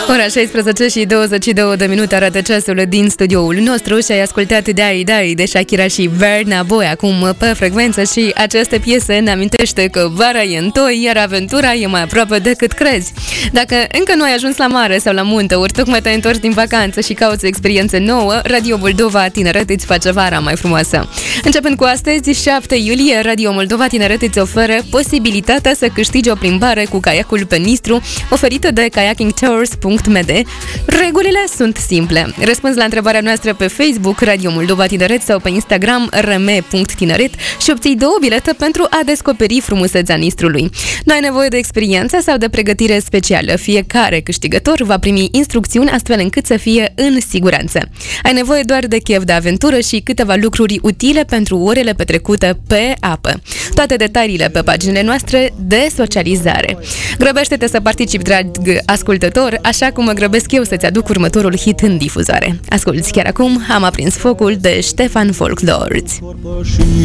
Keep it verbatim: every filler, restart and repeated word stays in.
Ora șaisprezece și douăzeci și două de minute arată ceasul din studioul nostru și ai ascultat Dai Dai de Shakira și Burna Boy acum pe frecvență și această piesă ne amintește că vara e întoi, iar aventura e mai aproape decât crezi. Dacă încă nu ai ajuns la mare sau la munte, ori tocmai te-ai întors din vacanță și cauți o experiență nouă, Radio Moldova Tineret îți face vara mai frumoasă. Începând cu astăzi, șapte iulie, Radio Moldova Tineret îți oferă posibilitatea să câștigi o plimbare cu caiacul pe Nistru, oferită de kayaking tours punct m d. Regulile sunt simple. Răspunzi la întrebarea noastră pe Facebook Radio Moldova Tineret sau pe Instagram rm punct tineret și obții două bilete pentru a descoperi frumusețea Nistrului. Nu ai nevoie de experiență sau de pregătire specială. Fiecare câștigător va primi instrucțiuni astfel încât să fie în siguranță. Ai nevoie doar de chef de aventură și câteva lucruri utile pentru orele petrecute pe apă. Toate detaliile pe paginile noastre de socializare. Grăbește-te să participi, drag ascultător, așa cum mă grăbesc eu să-ți aduc următorul hit în difuzoare. Asculți chiar acum, Am aprins focul de Ștefan Folklords.